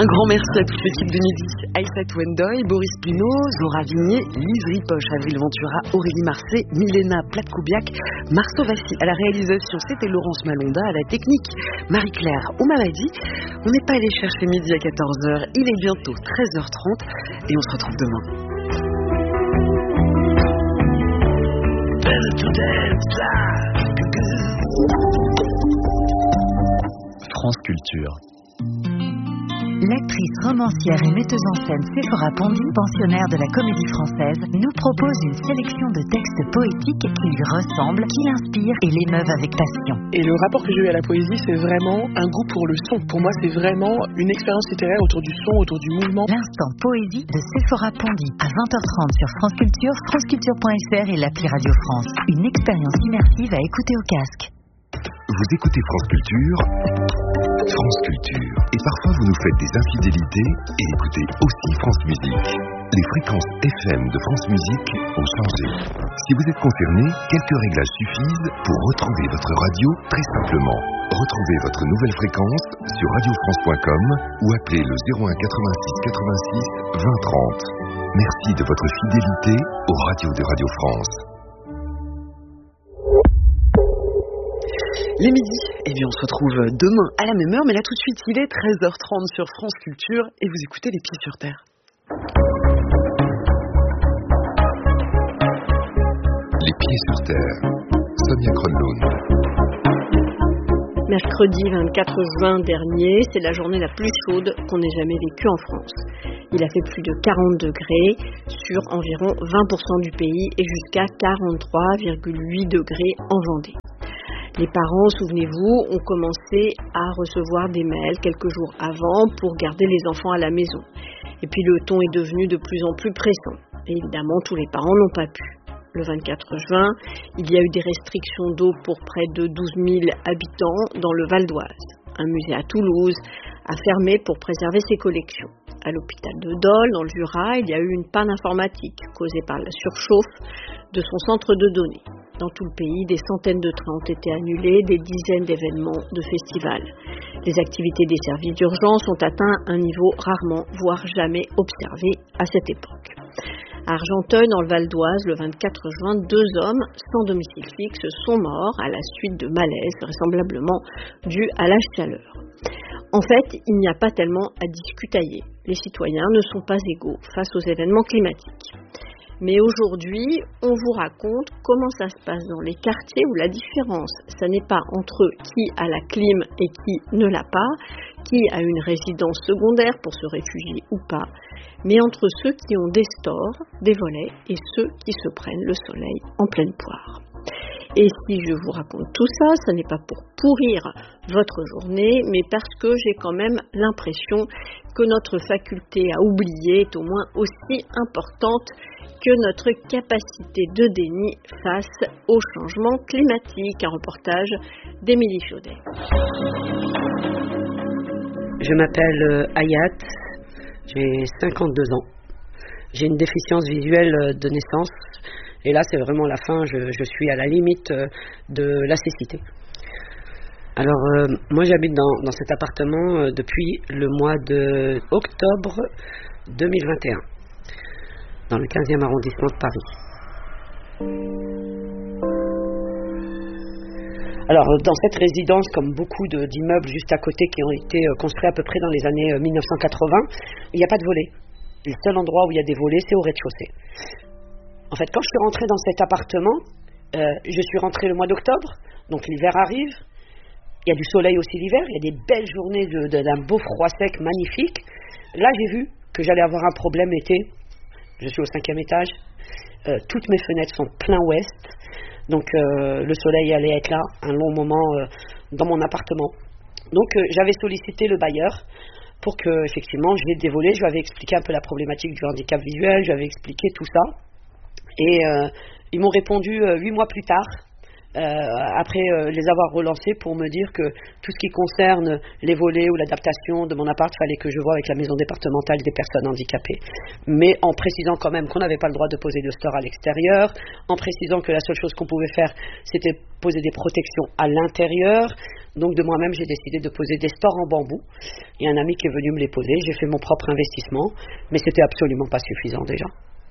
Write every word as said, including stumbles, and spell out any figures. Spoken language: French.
Un grand merci à toute l'équipe de Midi. Aïssatou Wendoy, Boris Pinault, Zora Vignier, Lise Ripoche, Avril Ventura, Aurélie Marcet, Milena Platkoubiak, Marceau Vassy. À la réalisation, c'était Laurence Malonda. À la technique, Marie-Claire Oumamadi. On n'est pas allé chercher Midi à quatorze heures. Il est bientôt treize heures trente et on se retrouve demain. France Culture. L'actrice, romancière et metteuse en scène Séphora Pondy, pensionnaire de la Comédie Française, nous propose une sélection de textes poétiques qui lui ressemblent, qui l'inspirent et l'émeuvent avec passion. Et le rapport que j'ai eu à la poésie, c'est vraiment un goût pour le son. Pour moi, c'est vraiment une expérience littéraire autour du son, autour du mouvement. L'instant poésie de Séphora Pondy, à vingt heures trente sur France Culture, franceculture point f r et l'appli Radio France. Une expérience immersive à écouter au casque. Vous écoutez France Culture, France Culture. Et parfois vous nous faites des infidélités et écoutez aussi France Musique. Les fréquences F M de France Musique ont changé. Si vous êtes concerné, quelques réglages suffisent pour retrouver votre radio très simplement. Retrouvez votre nouvelle fréquence sur radio france point com ou appelez le zéro un quatre-vingt-six quatre-vingt-six vingt trente. Merci de votre fidélité aux radios de Radio France. Les midis, eh bien on se retrouve demain à la même heure, mais là tout de suite il est treize heures trente sur France Culture et vous écoutez Les Pieds sur Terre. Les Pieds sur Terre, Sonia Kronlund. Mercredi vingt-quatre juin dernier, c'est la journée la plus chaude qu'on ait jamais vécue en France. Il a fait plus de quarante degrés sur environ vingt pour cent du pays et jusqu'à quarante-trois virgule huit degrés en Vendée. Les parents, souvenez-vous, ont commencé à recevoir des mails quelques jours avant pour garder les enfants à la maison. Et puis le ton est devenu de plus en plus pressant. Et évidemment, tous les parents n'ont pas pu. Le vingt-quatre juin, il y a eu des restrictions d'eau pour près de douze mille habitants dans le Val d'Oise. Un musée à Toulouse a fermé pour préserver ses collections. À l'hôpital de Dole, dans le Jura, il y a eu une panne informatique causée par la surchauffe de son centre de données. Dans tout le pays, des centaines de trains ont été annulés, des dizaines d'événements de festivals. Les activités des services d'urgence ont atteint un niveau rarement, voire jamais observé à cette époque. À Argenteuil, dans le Val d'Oise, le vingt-quatre juin, deux hommes sans domicile fixe sont morts à la suite de malaises vraisemblablement dus à la chaleur. En fait, il n'y a pas tellement à discutailler. Les citoyens ne sont pas égaux face aux événements climatiques. Mais aujourd'hui, on vous raconte comment ça se passe dans les quartiers où la différence, ça n'est pas entre qui a la clim et qui ne l'a pas, qui a une résidence secondaire pour se réfugier ou pas, mais entre ceux qui ont des stores, des volets et ceux qui se prennent le soleil en pleine poire. Et si je vous raconte tout ça, ce n'est pas pour pourrir votre journée, mais parce que j'ai quand même l'impression que notre faculté à oublier est au moins aussi importante que notre capacité de déni face au changement climatique. Un reportage d'Émilie Chaudet. Je m'appelle Hayat, j'ai cinquante-deux ans. J'ai une déficience visuelle de naissance. Et là, c'est vraiment la fin, je, je suis à la limite de la cécité. Alors, euh, moi, j'habite dans, dans cet appartement euh, depuis le mois de octobre deux mille vingt et un, dans le quinzième arrondissement de Paris. Alors, dans cette résidence, comme beaucoup de, d'immeubles juste à côté qui ont été euh, construits à peu près dans les années euh, mille neuf cent quatre-vingts, il n'y a pas de volets. Le seul endroit où il y a des volets, c'est au rez-de-chaussée. En fait, quand je suis rentrée dans cet appartement, euh, je suis rentrée le mois d'octobre, donc l'hiver arrive. Il y a du soleil aussi l'hiver, il y a des belles journées de, de, d'un beau froid sec magnifique. Là, j'ai vu que j'allais avoir un problème l'été. Je suis au cinquième étage. Euh, toutes mes fenêtres sont plein ouest. Donc, euh, le soleil allait être là un long moment euh, dans mon appartement. Donc, euh, j'avais sollicité le bailleur pour que, effectivement, je l'ai dévolé. Je lui avais expliqué un peu la problématique du handicap visuel. Je lui avais expliqué tout ça. Et euh, ils m'ont répondu euh, huit mois plus tard. Euh, après euh, les avoir relancés pour me dire que tout ce qui concerne les volets ou l'adaptation de mon appart, fallait que je voie avec la maison départementale des personnes handicapées. Mais en précisant quand même qu'on n'avait pas le droit de poser de store à l'extérieur, en précisant que la seule chose qu'on pouvait faire, c'était poser des protections à l'intérieur. Donc de moi-même, j'ai décidé de poser des stores en bambou. Il y a un ami qui est venu me les poser, j'ai fait mon propre investissement, mais c'était absolument pas suffisant déjà.